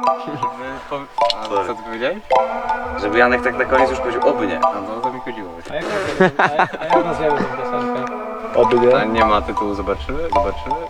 A co ty powiedziałeś? Żeby Janek tak na koniec już powiedział oby nie. A no to mi chodziło. A jak nazwiemy tę piosenkę? Oby A nie. nie ma tytułu, zobaczymy? Zobaczymy?